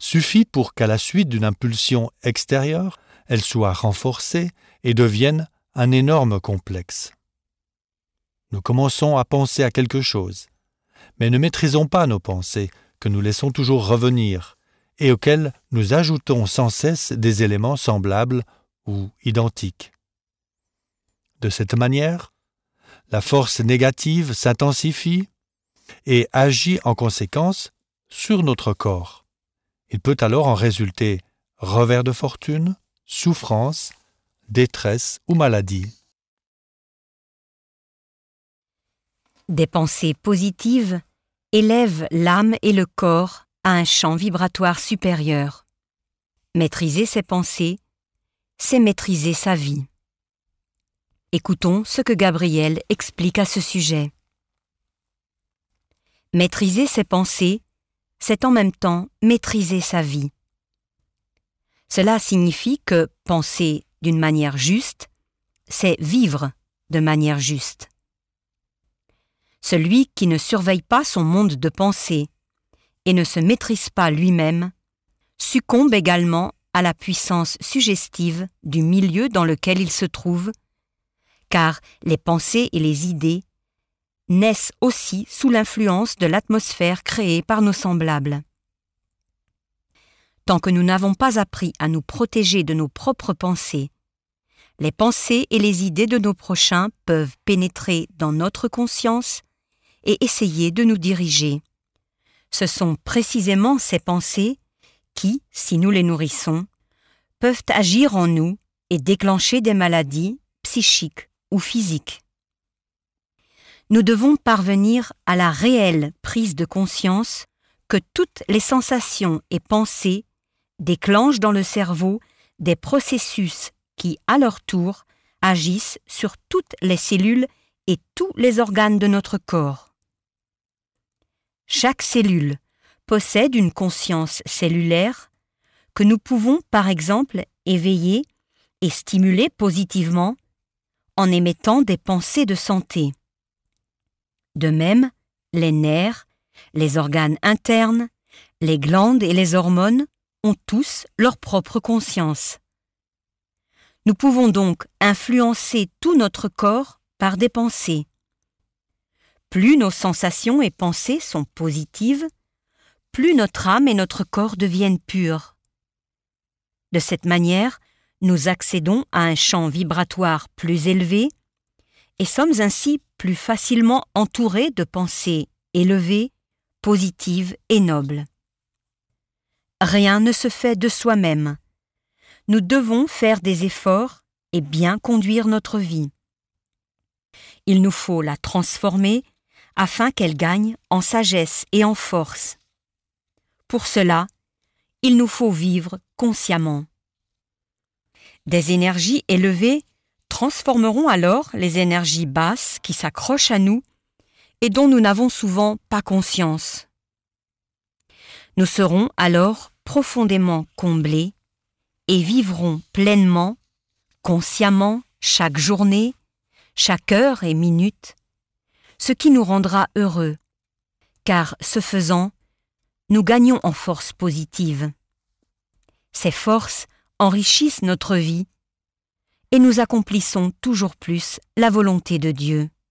suffit pour qu'à la suite d'une impulsion extérieure, elle soit renforcée et devienne un énorme complexe. Nous commençons à penser à quelque chose, mais ne maîtrisons pas nos pensées, que nous laissons toujours revenir, et auxquelles nous ajoutons sans cesse des éléments semblables ou identiques. De cette manière, la force négative s'intensifie et agit en conséquence sur notre corps. Il peut alors en résulter revers de fortune, souffrance, détresse ou maladie. Des pensées positives élèvent l'âme et le corps à un champ vibratoire supérieur. Maîtriser ses pensées, c'est maîtriser sa vie. Écoutons ce que Gabriel explique à ce sujet. Maîtriser ses pensées, c'est en même temps maîtriser sa vie. Cela signifie que penser d'une manière juste, c'est vivre de manière juste. Celui qui ne surveille pas son monde de pensée et ne se maîtrise pas lui-même succombe également à la puissance suggestive du milieu dans lequel il se trouve, car les pensées et les idées naissent aussi sous l'influence de l'atmosphère créée par nos semblables. Tant que nous n'avons pas appris à nous protéger de nos propres pensées, les pensées et les idées de nos prochains peuvent pénétrer dans notre conscience et essayer de nous diriger. Ce sont précisément ces pensées qui, si nous les nourrissons, peuvent agir en nous et déclencher des maladies psychiques ou physiques. Nous devons parvenir à la réelle prise de conscience que toutes les sensations et pensées déclenchent dans le cerveau des processus qui, à leur tour, agissent sur toutes les cellules et tous les organes de notre corps. Chaque cellule possède une conscience cellulaire que nous pouvons par exemple éveiller et stimuler positivement en émettant des pensées de santé. De même, les nerfs, les organes internes, les glandes et les hormones ont tous leur propre conscience. Nous pouvons donc influencer tout notre corps par des pensées. Plus nos sensations et pensées sont positives, plus notre âme et notre corps deviennent purs. De cette manière, nous accédons à un champ vibratoire plus élevé et sommes ainsi plus facilement entourés de pensées élevées, positives et nobles. Rien ne se fait de soi-même. Nous devons faire des efforts et bien conduire notre vie. Il nous faut la transformer afin qu'elle gagne en sagesse et en force. Pour cela, il nous faut vivre consciemment. Des énergies élevées transformeront alors les énergies basses qui s'accrochent à nous et dont nous n'avons souvent pas conscience. Nous serons alors profondément comblés et vivrons pleinement, consciemment, chaque journée, chaque heure et minute, ce qui nous rendra heureux, car ce faisant, nous gagnons en force positive. Ces forces enrichissent notre vie et nous accomplissons toujours plus la volonté de Dieu.